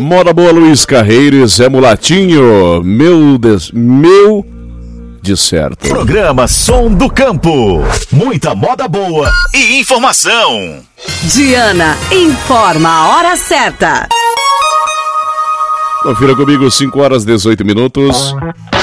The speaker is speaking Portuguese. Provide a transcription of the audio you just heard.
Moda boa, Luiz Carreiro, Zé Mulatinho. Meu de certo. Programa Som do Campo. Muita moda boa e informação. Diana informa a hora certa. Confira comigo, 5 horas 18 minutos.